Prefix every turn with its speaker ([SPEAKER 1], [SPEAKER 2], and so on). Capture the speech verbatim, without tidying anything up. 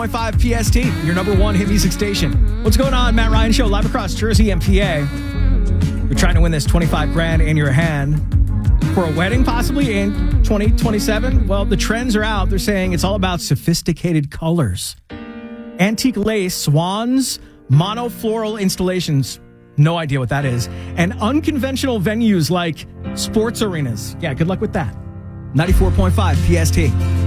[SPEAKER 1] point five P S T, your number one hit music station. What's going on? Matt Ryan Show, live across Jersey and P A. You're trying to win this twenty-five grand in your hand for a wedding, possibly in twenty twenty-seven. Well, the trends are out. They're saying it's all about sophisticated colors. Antique lace, swans, monofloral installations. No idea what that is. And unconventional venues like sports arenas. Yeah, good luck with that. ninety-four point five P S T.